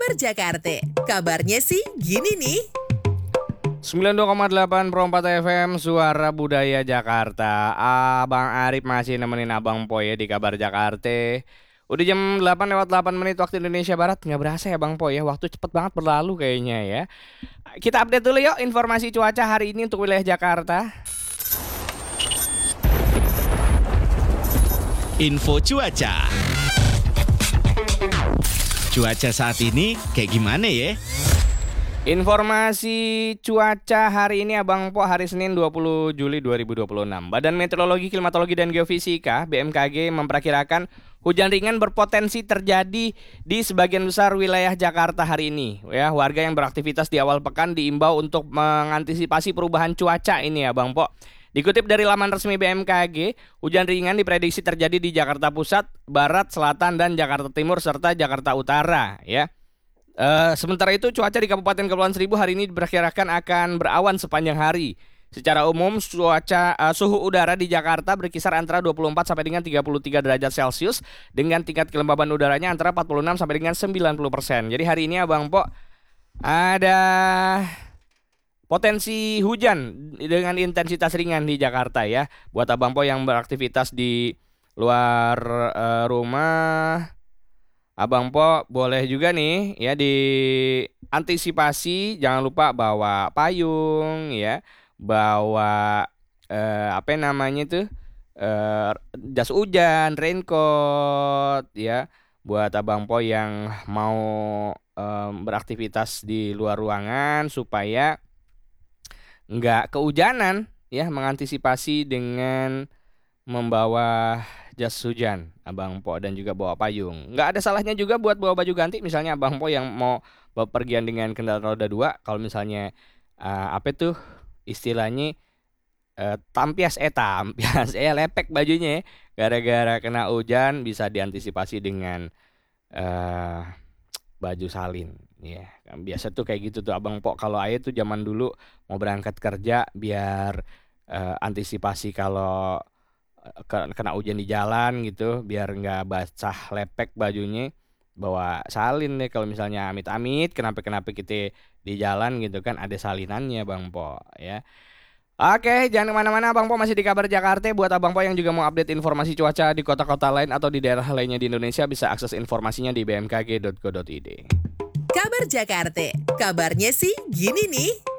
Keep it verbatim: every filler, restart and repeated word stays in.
Kabar Jakarta, kabarnya sih gini nih. sembilan puluh dua koma delapan Pro empat F M Suara Budaya Jakarta. Abang Arif masih nemenin Abang Poy ya di Kabar Jakarta. Udah jam delapan lewat delapan menit waktu Indonesia Barat. Nggak berasa ya Bang Poy ya, waktu cepet banget berlalu kayaknya ya. Kita update dulu yuk informasi cuaca hari ini untuk wilayah Jakarta. Info cuaca. Cuaca saat ini kayak gimana ya? Informasi cuaca hari ini Abang Po hari Senin dua puluh Juli dua ribu dua puluh enam. Badan Meteorologi, Klimatologi dan Geofisika B M K G memperkirakan hujan ringan berpotensi terjadi di sebagian besar wilayah Jakarta hari ini. Ya, warga yang beraktivitas di awal pekan diimbau untuk mengantisipasi perubahan cuaca ini ya Bang Po. Dikutip dari laman resmi B M K G, hujan ringan diprediksi terjadi di Jakarta Pusat, Barat, Selatan, dan Jakarta Timur serta Jakarta Utara. Ya, uh, sementara itu cuaca di Kabupaten Kepulauan Seribu hari ini diperkirakan akan berawan sepanjang hari. Secara umum, cuaca uh, suhu udara di Jakarta berkisar antara dua puluh empat sampai dengan tiga puluh tiga derajat Celcius dengan tingkat kelembaban udaranya antara empat puluh enam sampai dengan sembilan puluh persen. Jadi hari ini Abang Po ada potensi hujan dengan intensitas ringan di Jakarta ya. Buat Abang Po yang beraktivitas di luar uh, rumah, Abang Po boleh juga nih ya diantisipasi. Jangan lupa bawa payung ya, bawa uh, apa namanya tuh uh, jas hujan, raincoat ya. Buat Abang Po yang mau um, beraktivitas di luar ruangan supaya nggak kehujanan ya, mengantisipasi dengan membawa jas hujan Abang Po dan juga bawa payung. Nggak ada salahnya juga buat bawa baju ganti, misalnya Abang Po yang mau bepergian dengan kendaraan roda dua, kalau misalnya uh, apa tuh istilahnya uh, tampias eh tampias eh lepek bajunya ya, gara-gara kena hujan bisa diantisipasi dengan uh, baju salin. Ya, kan biasa tuh kayak gitu tuh Abang Po kalau ayah tuh zaman dulu mau berangkat kerja biar uh, antisipasi kalau uh, kena hujan di jalan gitu, biar nggak basah lepek bajunya, bawa salin deh kalau misalnya amit-amit kenapa-kenapa kita di jalan gitu kan, ada salinannya Bang Po ya. Oke, jangan kemana-mana, Abang Po masih di Kabar Jakarta. Buat Abang Po yang juga mau update informasi cuaca di kota-kota lain atau di daerah lainnya di Indonesia, bisa akses informasinya di b m k g dot go dot i d. Kabar Jakarta, kabarnya sih gini nih.